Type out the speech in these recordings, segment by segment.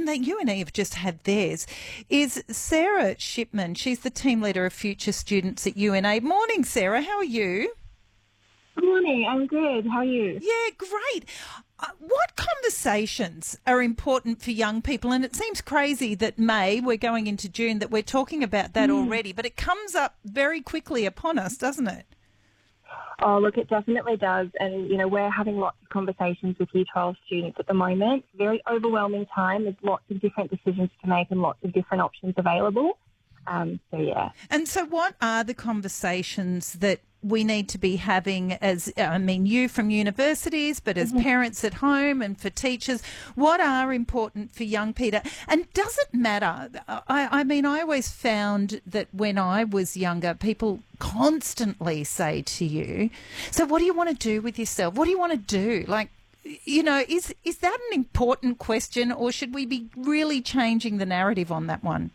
and that UNE have just had theirs, is Sarah Shipman. She's the team leader of Future Students at UNA. Morning, Sarah. How are you? Good morning. I'm good. How are you? Yeah, great. What conversations are important for young people? And it seems crazy that we're going into June, that we're talking about that already, but it comes up very quickly upon us, doesn't it? Oh, look, it definitely does. And, we're having lots of conversations with Year 12 students at the moment. Very overwhelming time. There's lots of different decisions to make and lots of different options available. Yeah. And so what are the conversations that we need to be having you from universities, but as parents at home and for teachers, what are important for young Peter? And does it matter? I always found that when I was younger, people constantly say to you, so what do you want to do with yourself? What do you want to do? Is that an important question, or should we be really changing the narrative on that one?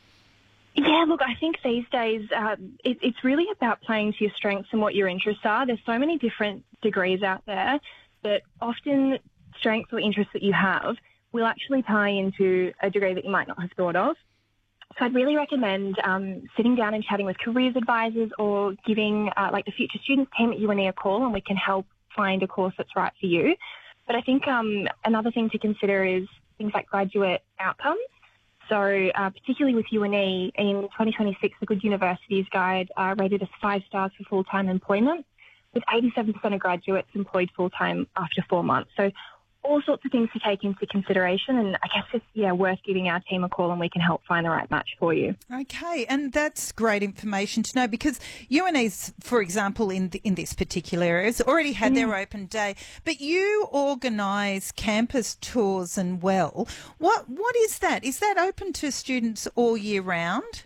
Yeah, look, I think these days it's really about playing to your strengths and what your interests are. There's so many different degrees out there that often strengths or interests that you have will actually tie into a degree that you might not have thought of. So I'd really recommend sitting down and chatting with careers advisors or giving the Future Students team at UNE a call, and we can help find a course that's right for you. But I think another thing to consider is things like graduate outcomes. So particularly with UNE, in 2026, the Good Universities Guide rated us 5 stars for full-time employment, with 87% of graduates employed full-time after 4 months. So all sorts of things to take into consideration, and I guess it's worth giving our team a call and we can help find the right match for you. Okay, and that's great information to know, because UNE's, for example, in this particular area, has already had their open day, but you organise campus tours and what is that? Is that open to students all year round?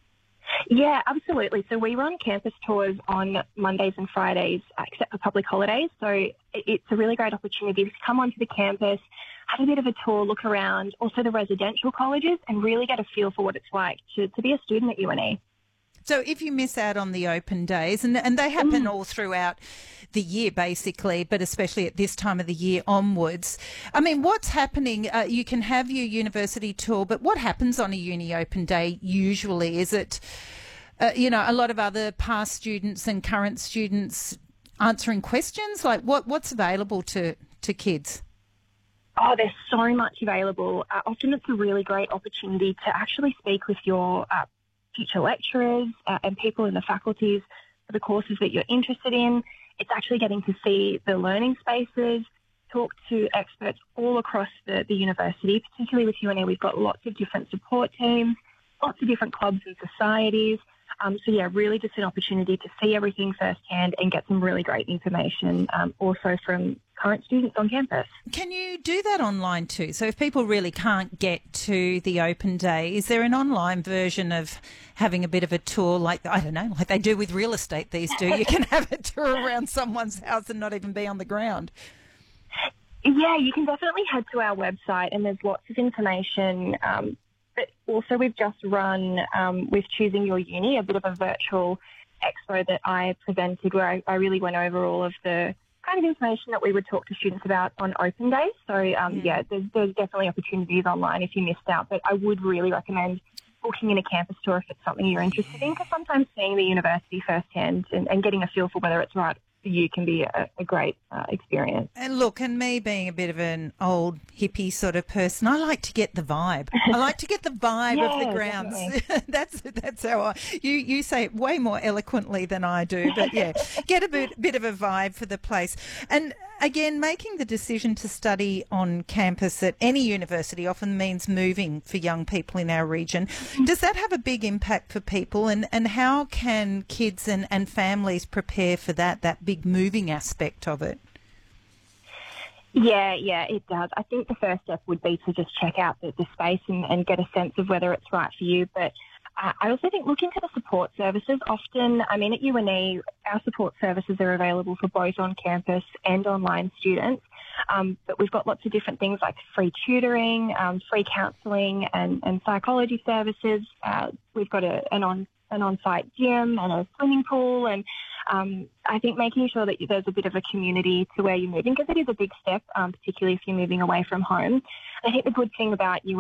Yeah, absolutely. So we run campus tours on Mondays and Fridays, except for public holidays. So it's a really great opportunity to come onto the campus, have a bit of a tour, look around, also the residential colleges, and really get a feel for what it's like to be a student at UNE. So if you miss out on the open days, and they happen all throughout the year basically, but especially at this time of the year onwards, what's happening? You can have your university tour, but what happens on a uni open day usually? Is it, a lot of other past students and current students answering questions? Like what's available to kids? Oh, there's so much available. Often it's a really great opportunity to actually speak with your future lecturers and people in the faculties for the courses that you're interested in. It's actually getting to see the learning spaces, talk to experts all across the university. Particularly with UNE, we've got lots of different support teams, lots of different clubs and societies. Really just an opportunity to see everything firsthand and get some really great information also from current students on campus. Can you do that online too? So if people really can't get to the open day, is there an online version of having a bit of a tour like they do with real estate these days? You can have a tour around someone's house and not even be on the ground. Yeah, you can definitely head to our website and there's lots of information. But also we've just run with Choosing Your Uni, a bit of a virtual expo that I presented where I really went over all of the kind of information that we would talk to students about on open days. So, there's definitely opportunities online if you missed out, but I would really recommend booking in a campus tour if it's something you're interested in, because sometimes seeing the university firsthand and getting a feel for whether it's right for you can be a great experience. And look, and me being a bit of an old hippie sort of person, I like to get the vibe. I like to get the vibe of the grounds. That's how you say it way more eloquently than I do, but get a bit of a vibe for the place. And again, making the decision to study on campus at any university often means moving for young people in our region. Does that have a big impact for people, and how can kids and families prepare for that big moving aspect of it? Yeah, it does. I think the first step would be to just check out the space and get a sense of whether it's right for you. But I also think look into the support services. Often, at UNE, our support services are available for both on-campus and online students. But we've got lots of different things like free tutoring, free counselling and psychology services. We've got an on-site gym and a swimming pool, and I think making sure that there's a bit of a community to where you're moving, because it is a big step, particularly if you're moving away from home. I think the good thing about